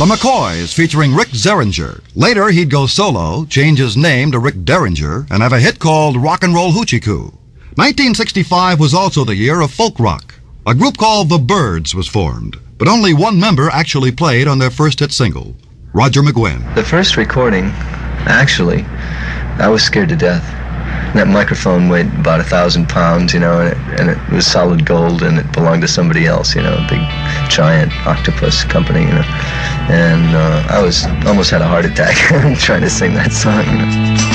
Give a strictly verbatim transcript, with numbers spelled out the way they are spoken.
The McCoys, featuring Rick Zeringer. Later, he'd go solo, change his name to Rick Derringer, and have a hit called Rock and Roll Hoochie Coo. nineteen sixty-five was also the year of folk rock. A group called The Byrds was formed, but only one member actually played on their first hit single, Roger McGuinn. The first recording, actually, I was scared to death. That microphone weighed about a thousand pounds, you know, and it, and it was solid gold, and it belonged to somebody else, you know, a big, giant octopus company, you know. And uh, I was almost had a heart attack trying to sing that song, you know.